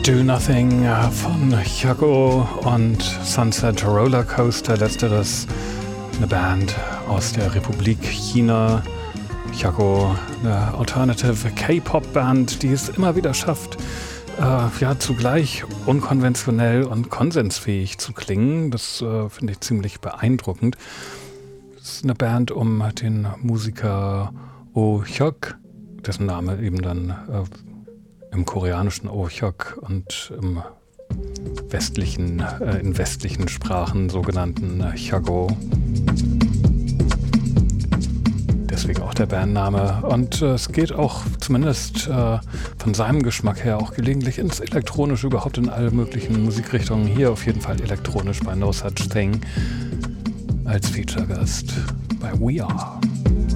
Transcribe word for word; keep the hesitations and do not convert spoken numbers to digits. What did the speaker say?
Do Nothing von Chaco und Sunset Roller Coaster, letzteres eine Band aus der Republik China. Chaco, eine Alternative K-Pop-Band, die es immer wieder schafft, äh, ja, zugleich unkonventionell und konsensfähig zu klingen. Das äh, finde ich ziemlich beeindruckend. Das ist eine Band um den Musiker Oh Hyuk, dessen Name eben dann äh, im koreanischen Oh Hyuk und im westlichen, äh, in westlichen Sprachen sogenannten äh, Chaco. Deswegen auch der Bandname. Und äh, es geht auch zumindest äh, von seinem Geschmack her auch gelegentlich ins Elektronische, überhaupt in alle möglichen Musikrichtungen. Hier auf jeden Fall elektronisch bei No Such Thing als Feature-Gast bei We Are.